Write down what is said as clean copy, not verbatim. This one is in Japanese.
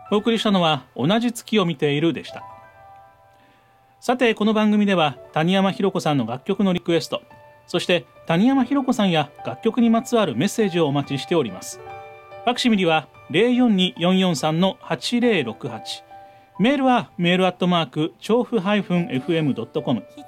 お送りしたのは同じ月を見ているでした。さてこの番組では谷山ひろ子さんの楽曲のリクエスト、そして谷山ひろ子さんや楽曲にまつわるメッセージをお待ちしております。ファクシミリは 042-443-8068、メールはメールアットマーク調布-fm.com、